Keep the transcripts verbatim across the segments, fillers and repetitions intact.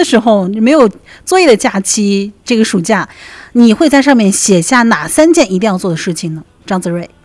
的时候，没有作业的假期，这个暑假，你会在上面写下哪三件一定要做的事情呢？张子睿。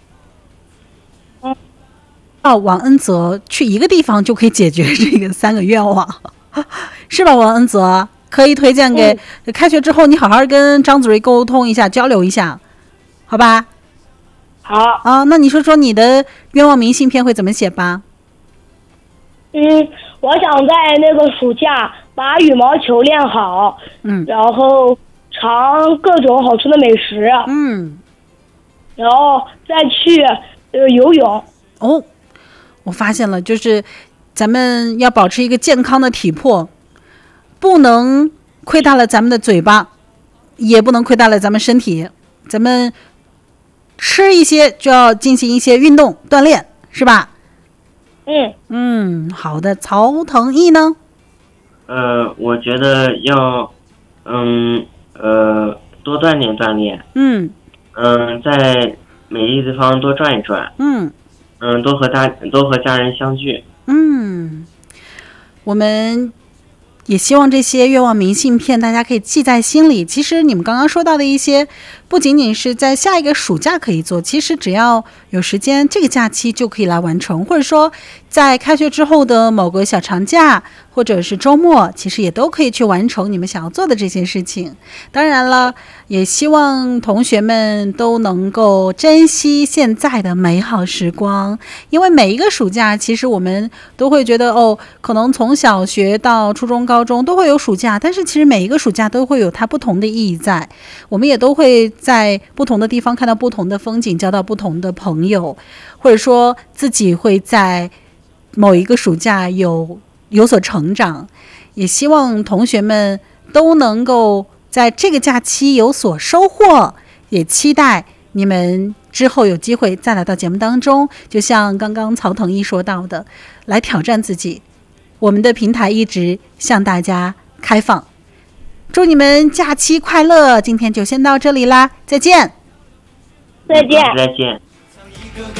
到王恩泽去一个地方就可以解决这个三个愿望，是吧？王恩泽可以推荐给、嗯、开学之后你好好跟张子睿沟通一下，交流一下，好吧？ 好啊，那你说说你的愿望明信片会怎么写吧？ 嗯，我想在那个暑假把羽毛球练好， 嗯， 然后尝各种好吃的美食， 嗯， 然后再去呃游泳。 哦，我发现了，就是咱们要保持一个健康的体魄，不能亏大了咱们的嘴巴，也不能亏大了咱们身体。咱们吃一些就要进行一些运动锻炼，是吧？ 嗯嗯，好的。曹腾毅呢？ 呃，我觉得要，嗯呃，多锻炼锻炼。 嗯嗯，在美丽的地方多转一转。 嗯嗯，多和大多和家人相聚。 嗯，我们也希望这些愿望明信片大家可以记在心里。其实你们刚刚说到的一些，不仅仅是在下一个暑假可以做，其实只要有时间，这个假期就可以来完成，或者说在开学之后的某个小长假或者是周末，其实也都可以去完成你们想要做的这些事情。当然了，也希望同学们都能够珍惜现在的美好时光，因为每一个暑假其实我们都会觉得哦，可能从小学到初中高中都会有暑假，但是其实每一个暑假都会有它不同的意义在，我们也都会在不同的地方看到不同的风景，交到不同的朋友，或者说自己会在某一个暑假有有所成长。也希望同学们都能够在这个假期有所收获，也期待你们之后有机会再来到节目当中，就像刚刚曹腾毅说到的，来挑战自己。我们的平台一直向大家开放，祝你们假期快乐。今天就先到这里啦，再见。 再见。 再见。